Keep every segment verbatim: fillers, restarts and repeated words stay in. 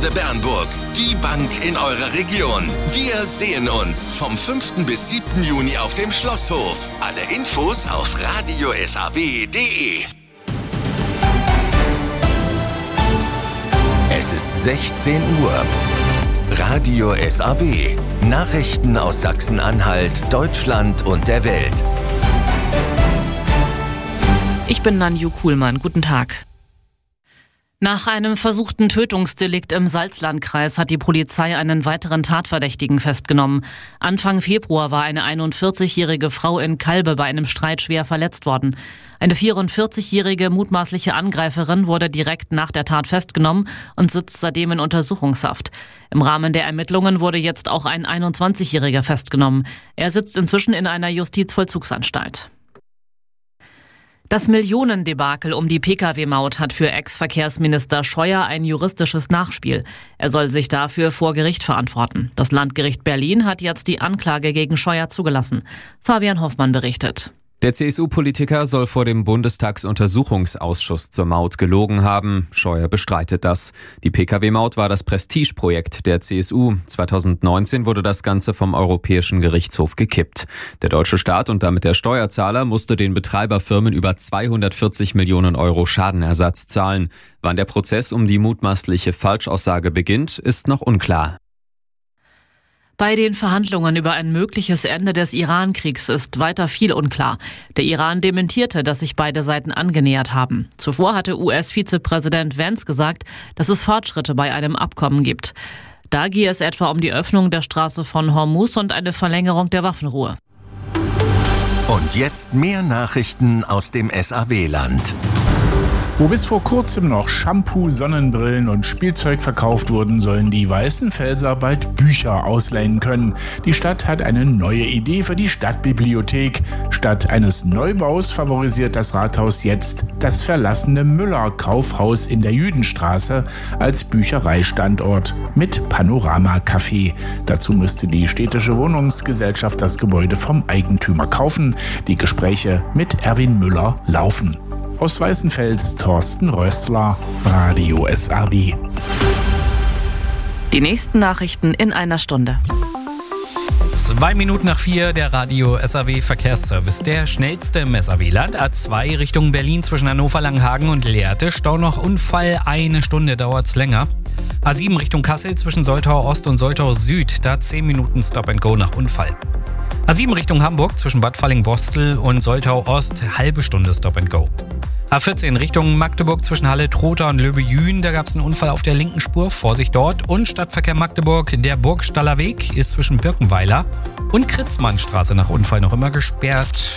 Bernburg. Die Bank in eurer Region. Wir sehen uns vom fünften bis siebten Juni auf dem Schlosshof. Alle Infos auf radio s a w punkt d e. Es ist sechzehn Uhr. Radio S A W. Nachrichten aus Sachsen-Anhalt, Deutschland und der Welt. Ich bin Nanju Kuhlmann. Guten Tag. Nach einem versuchten Tötungsdelikt im Salzlandkreis hat die Polizei einen weiteren Tatverdächtigen festgenommen. Anfang Februar war eine einundvierzigjährige Frau in Kalbe bei einem Streit schwer verletzt worden. Eine vierundvierzigjährige mutmaßliche Angreiferin wurde direkt nach der Tat festgenommen und sitzt seitdem in Untersuchungshaft. Im Rahmen der Ermittlungen wurde jetzt auch ein einundzwanzigjähriger festgenommen. Er sitzt inzwischen in einer Justizvollzugsanstalt. Das Millionendebakel um die Pkw-Maut hat für Ex-Verkehrsminister Scheuer ein juristisches Nachspiel. Er soll sich dafür vor Gericht verantworten. Das Landgericht Berlin hat jetzt die Anklage gegen Scheuer zugelassen. Fabian Hoffmann berichtet. Der C S U-Politiker soll vor dem Bundestagsuntersuchungsausschuss zur Maut gelogen haben. Scheuer bestreitet das. Die Pkw-Maut war das Prestigeprojekt der C S U. zweitausendneunzehn wurde das Ganze vom Europäischen Gerichtshof gekippt. Der deutsche Staat und damit der Steuerzahler musste den Betreiberfirmen über zweihundertvierzig Millionen Euro Schadenersatz zahlen. Wann der Prozess um die mutmaßliche Falschaussage beginnt, ist noch unklar. Bei den Verhandlungen über ein mögliches Ende des Iran-Kriegs ist weiter viel unklar. Der Iran dementierte, dass sich beide Seiten angenähert haben. Zuvor hatte U S-Vizepräsident Vance gesagt, dass es Fortschritte bei einem Abkommen gibt. Da gehe es etwa um die Öffnung der Straße von Hormuz und eine Verlängerung der Waffenruhe. Und jetzt mehr Nachrichten aus dem S A W-Land. Wo bis vor kurzem noch Shampoo, Sonnenbrillen und Spielzeug verkauft wurden, sollen die Weißenfelser bald Bücher ausleihen können. Die Stadt hat eine neue Idee für die Stadtbibliothek. Statt eines Neubaus favorisiert das Rathaus jetzt das verlassene Müller-Kaufhaus in der Jüdenstraße als Büchereistandort mit Panorama-Café. Dazu müsste die städtische Wohnungsgesellschaft das Gebäude vom Eigentümer kaufen. Die Gespräche mit Erwin Müller laufen. Aus Weißenfels Thorsten Rössler, Radio S A W. Die nächsten Nachrichten in einer Stunde. Zwei Minuten nach vier, der Radio S A W Verkehrsservice. Der schnellste im S A W-Land. A zwei Richtung Berlin zwischen Hannover, Langenhagen und Lehrte. Stau noch Unfall, eine Stunde dauert's länger. A sieben Richtung Kassel zwischen Soltau Ost und Soltau Süd. Da zehn Minuten Stop and Go nach Unfall. A sieben Richtung Hamburg zwischen Bad Falling-Bostel und Soltau Ost. Halbe Stunde Stop and Go. A vierzehn Richtung Magdeburg zwischen Halle, Trotha und Löbe-Jühn. Da gab es einen Unfall auf der linken Spur. Vorsicht dort. Und Stadtverkehr Magdeburg. Der Burgstaller Weg ist zwischen Birkenweiler und Kritzmannstraße nach Unfall noch immer gesperrt.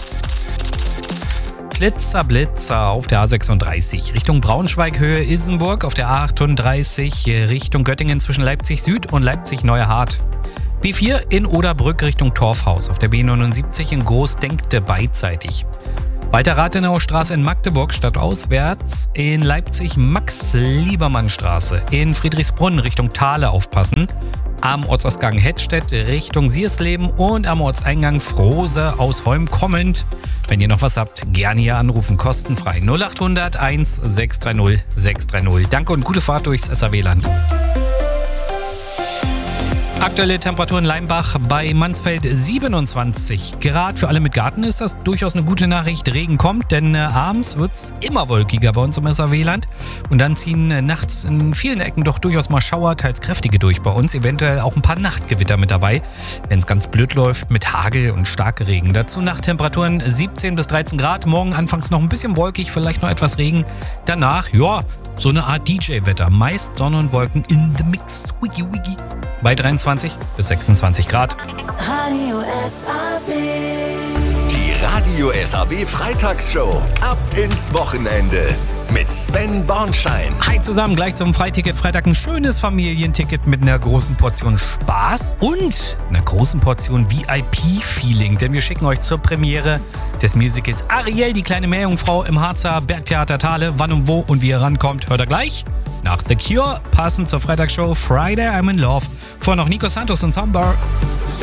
Blitzer, Blitzer auf der A sechsunddreißig. Richtung Braunschweig, Höhe Isenburg. Auf der A achtunddreißig Richtung Göttingen zwischen Leipzig Süd und Leipzig Neuerhardt. B vier in Oderbrück Richtung Torfhaus. Auf der B neunundsiebzig in Großdenkte beidseitig. Weiter Rathenauer Straße in Magdeburg stadtauswärts, in Leipzig Max-Liebermann-Straße, in Friedrichsbrunn Richtung Thale aufpassen, am Ortsausgang Hettstedt Richtung Siersleben und am Ortseingang Frohse aus Holm kommend. Wenn ihr noch was habt, gerne hier anrufen, kostenfrei null achthundert eins sechs drei null sechs drei null. Danke und gute Fahrt durchs S A W-Land. Aktuelle Temperatur in Leimbach bei Mansfeld siebenundzwanzig Grad. Für alle mit Garten ist das durchaus eine gute Nachricht. Regen kommt, denn äh, abends wird es immer wolkiger bei uns im S A W-Land. Und dann ziehen äh, nachts in vielen Ecken doch durchaus mal Schauer, teils kräftige durch bei uns. Eventuell auch ein paar Nachtgewitter mit dabei, wenn es ganz blöd läuft mit Hagel und starke Regen. Dazu Nachttemperaturen siebzehn bis dreizehn Grad. Morgen anfangs noch ein bisschen wolkig, vielleicht noch etwas Regen. Danach, ja, so eine Art D J-Wetter. Meist Sonne und Wolken in the mix. Wiggy, wiggy. Bei dreiundzwanzig bis sechsundzwanzig Grad. Radio S A W. Die Radio S A W Freitagsshow. Ab ins Wochenende. Mit Sven Bornschein. Hi zusammen, gleich zum Freiticket. Freitag ein schönes Familienticket mit einer großen Portion Spaß und einer großen Portion V I P-Feeling. Denn wir schicken euch zur Premiere des Musicals Ariel, die kleine Meerjungfrau im Harzer Bergtheater Thale. Wann und wo und wie ihr rankommt, hört ihr gleich. Nach The Cure, passend zur Freitagsshow Friday I'm in Love. Vorher noch Nico Santos und Samba.